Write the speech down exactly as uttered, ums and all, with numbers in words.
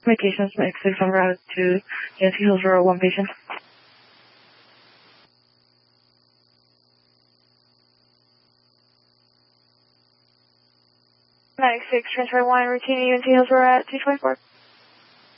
Communications, Medic six on route to Yankee Hills Road, one patient. Medic six, transfer one, routine Yankee Hills Road at two twenty-four.